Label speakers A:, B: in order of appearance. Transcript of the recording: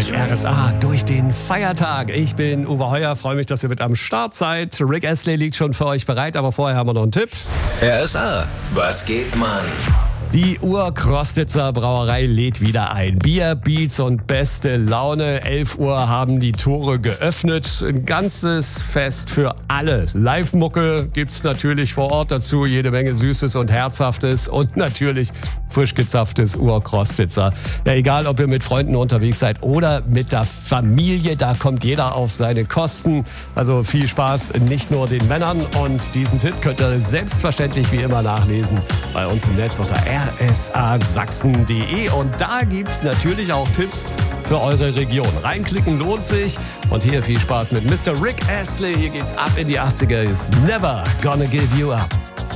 A: mit RSA durch den Feiertag. Ich bin Uwe Heuer, freue mich, dass ihr mit am Start seid. Rick Astley liegt schon für euch bereit, aber vorher haben wir noch einen Tipp.
B: RSA, was geht, Mann?
A: Die Ur-Krostitzer Brauerei lädt wieder ein. Bier, Beats und beste Laune. 11 Uhr haben die Tore geöffnet. Ein ganzes Fest für alle. Live-Mucke gibt's natürlich vor Ort dazu. Jede Menge Süßes und Herzhaftes und natürlich frisch gezapftes Ur-Krostitzer. Ja, egal, ob ihr mit Freunden unterwegs seid oder mit der Familie, da kommt jeder auf seine Kosten. Also viel Spaß, nicht nur den Männern. Und diesen Tipp könnt ihr selbstverständlich wie immer nachlesen bei uns im Netz unter rsasachsen.de, und da gibt's natürlich auch Tipps für eure Region. Reinklicken lohnt sich, und hier viel Spaß mit Mr. Rick Astley. Hier geht's ab in die 80er. Is never gonna give you up.